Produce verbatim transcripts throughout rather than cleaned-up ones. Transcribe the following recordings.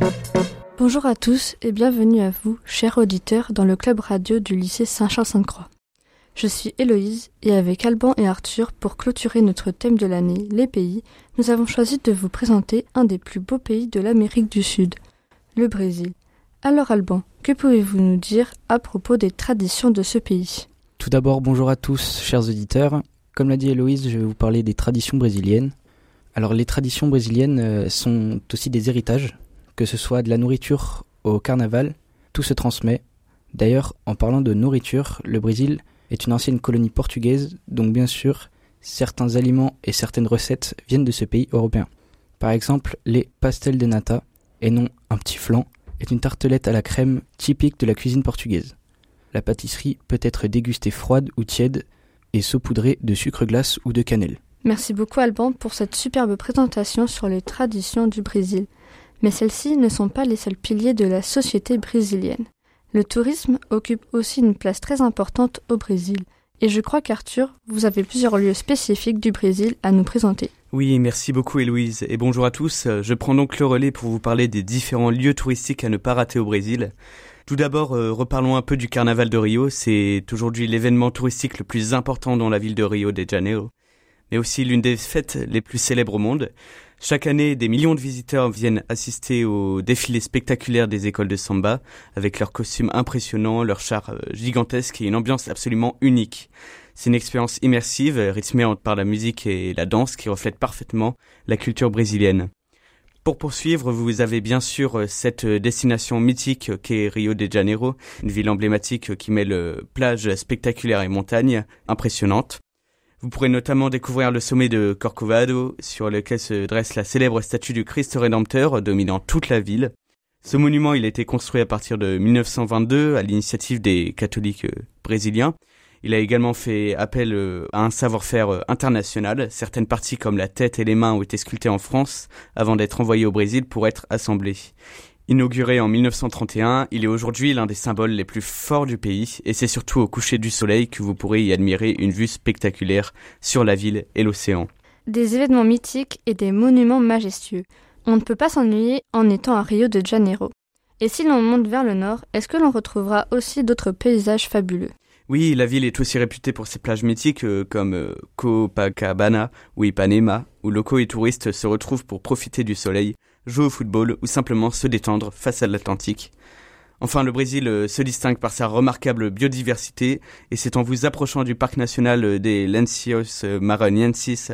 Bonjour à tous et bienvenue à vous, chers auditeurs, dans le club radio du lycée Saint-Charles-Sainte-Croix. Je suis Héloïse et avec Alban et Arthur, pour clôturer notre thème de l'année, les pays, nous avons choisi de vous présenter un des plus beaux pays de l'Amérique du Sud, le Brésil. Alors Alban, que pouvez-vous nous dire à propos des traditions de ce pays ? Tout d'abord, bonjour à tous, chers auditeurs. Comme l'a dit Héloïse, je vais vous parler des traditions brésiliennes. Alors les traditions brésiliennes sont aussi des héritages, que ce soit de la nourriture au carnaval, tout se transmet. D'ailleurs, en parlant de nourriture, le Brésil est une ancienne colonie portugaise, donc bien sûr, certains aliments et certaines recettes viennent de ce pays européen. Par exemple, les pastel de nata, et non un petit flan, est une tartelette à la crème typique de la cuisine portugaise. La pâtisserie peut être dégustée froide ou tiède et saupoudrée de sucre glace ou de cannelle. Merci beaucoup Alban pour cette superbe présentation sur les traditions du Brésil. Mais celles-ci ne sont pas les seuls piliers de la société brésilienne. Le tourisme occupe aussi une place très importante au Brésil. Et je crois qu'Arthur, vous avez plusieurs lieux spécifiques du Brésil à nous présenter. Oui, merci beaucoup Héloïse. Et bonjour à tous. Je prends donc le relais pour vous parler des différents lieux touristiques à ne pas rater au Brésil. Tout d'abord, euh, reparlons un peu du Carnaval de Rio. C'est aujourd'hui l'événement touristique le plus important dans la ville de Rio de Janeiro, mais aussi l'une des fêtes les plus célèbres au monde. Chaque année, des millions de visiteurs viennent assister au défilé spectaculaire des écoles de samba, avec leurs costumes impressionnants, leurs chars gigantesques et une ambiance absolument unique. C'est une expérience immersive, rythmée par la musique et la danse qui reflète parfaitement la culture brésilienne. Pour poursuivre, vous avez bien sûr cette destination mythique qu'est Rio de Janeiro, une ville emblématique qui mêle plages spectaculaires et montagnes impressionnantes. Vous pourrez notamment découvrir le sommet de Corcovado, sur lequel se dresse la célèbre statue du Christ Rédempteur, dominant toute la ville. Ce monument, il a été construit à partir de mille neuf cent vingt-deux, à l'initiative des catholiques brésiliens. Il a également fait appel à un savoir-faire international. Certaines parties, comme la tête et les mains, ont été sculptées en France, avant d'être envoyées au Brésil pour être assemblées. Inauguré en mille neuf cent trente et un, il est aujourd'hui l'un des symboles les plus forts du pays et c'est surtout au coucher du soleil que vous pourrez y admirer une vue spectaculaire sur la ville et l'océan. Des événements mythiques et des monuments majestueux. On ne peut pas s'ennuyer en étant à Rio de Janeiro. Et si l'on monte vers le nord, est-ce que l'on retrouvera aussi d'autres paysages fabuleux ? Oui, la ville est aussi réputée pour ses plages mythiques euh, comme euh, Copacabana ou Ipanema, où locaux et touristes se retrouvent pour profiter du soleil, jouer au football ou simplement se détendre face à l'Atlantique. Enfin, le Brésil euh, se distingue par sa remarquable biodiversité et c'est en vous approchant du parc national des Lençóis Maranhenses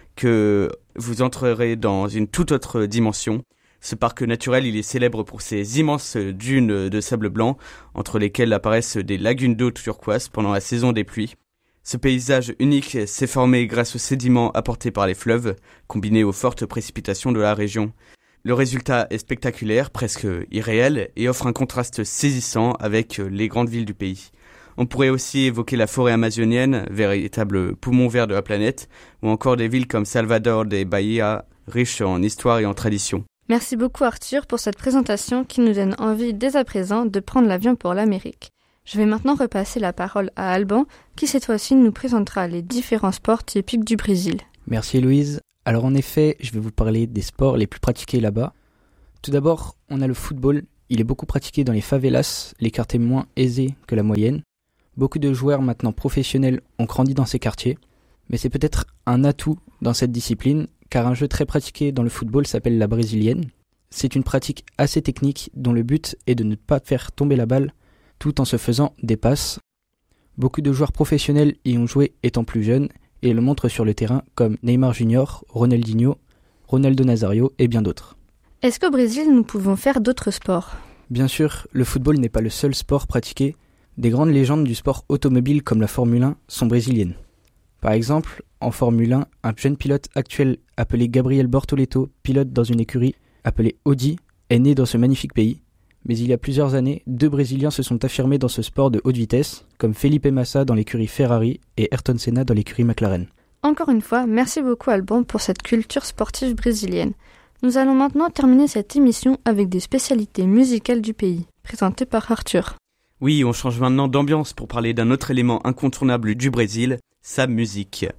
que vous entrerez dans une toute autre dimension. Ce parc naturel, il est célèbre pour ses immenses dunes de sable blanc, entre lesquelles apparaissent des lagunes d'eau turquoise pendant la saison des pluies. Ce paysage unique s'est formé grâce aux sédiments apportés par les fleuves, combinés aux fortes précipitations de la région. Le résultat est spectaculaire, presque irréel, et offre un contraste saisissant avec les grandes villes du pays. On pourrait aussi évoquer la forêt amazonienne, véritable poumon vert de la planète, ou encore des villes comme Salvador de Bahia, riches en histoire et en tradition. Merci beaucoup Arthur pour cette présentation qui nous donne envie dès à présent de prendre l'avion pour l'Amérique. Je vais maintenant repasser la parole à Alban qui cette fois-ci nous présentera les différents sports typiques du Brésil. Merci Héloïse. Alors en effet, je vais vous parler des sports les plus pratiqués là-bas. Tout d'abord, on a le football. Il est beaucoup pratiqué dans les favelas, les quartiers moins aisés que la moyenne. Beaucoup de joueurs maintenant professionnels ont grandi dans ces quartiers. Mais c'est peut-être un atout dans cette discipline, car un jeu très pratiqué dans le football s'appelle la brésilienne. C'est une pratique assez technique dont le but est de ne pas faire tomber la balle tout en se faisant des passes. Beaucoup de joueurs professionnels y ont joué étant plus jeunes et le montrent sur le terrain comme Neymar Junior, Ronaldinho, Ronaldo Nazario et bien d'autres. Est-ce qu'au Brésil nous pouvons faire d'autres sports ? Bien sûr, le football n'est pas le seul sport pratiqué. Des grandes légendes du sport automobile comme la Formule un sont brésiliennes. Par exemple, en Formule un, un jeune pilote actuel appelé Gabriel Bortoleto, pilote dans une écurie appelée Audi, est né dans ce magnifique pays. Mais il y a plusieurs années, deux Brésiliens se sont affirmés dans ce sport de haute vitesse, comme Felipe Massa dans l'écurie Ferrari et Ayrton Senna dans l'écurie McLaren. Encore une fois, merci beaucoup Alban pour cette culture sportive brésilienne. Nous allons maintenant terminer cette émission avec des spécialités musicales du pays, présentées par Arthur. Oui, on change maintenant d'ambiance pour parler d'un autre élément incontournable du Brésil, sa musique.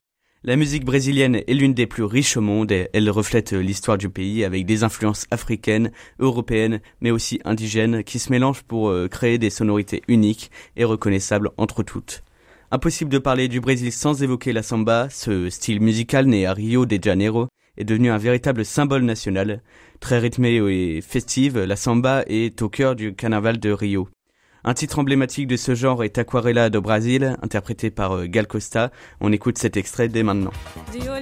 La musique brésilienne est l'une des plus riches au monde et elle reflète l'histoire du pays avec des influences africaines, européennes, mais aussi indigènes qui se mélangent pour créer des sonorités uniques et reconnaissables entre toutes. Impossible de parler du Brésil sans évoquer la samba, ce style musical né à Rio de Janeiro est devenu un véritable symbole national. Très rythmée et festive, la samba est au cœur du carnaval de Rio. Un titre emblématique de ce genre est Aquarela do Brasil, interprété par Gal Costa. On écoute cet extrait dès maintenant. De olho